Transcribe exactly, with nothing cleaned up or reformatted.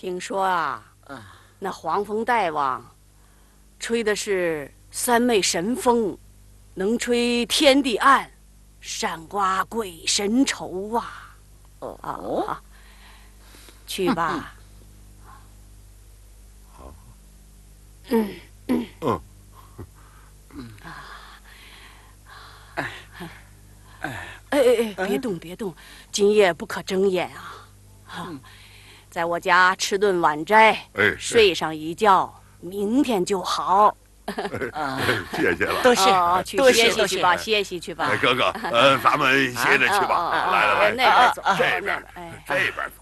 听说啊，那黄风大王吹的是三昧神风，能吹天地暗，善刮鬼神愁啊！哦啊，去吧。 好。 嗯嗯嗯嗯啊！哎哎哎哎！别动别动，今夜不可睁眼啊！哈，在我家吃顿晚斋， 哎， 睡上一觉，明天就好。 啊，谢谢了， 多谢，去多歇谢息去吧，歇息去吧。 哎，哥哥，呃，咱们歇着去吧。来来来， 那边走， 这边， 哎， 这边走。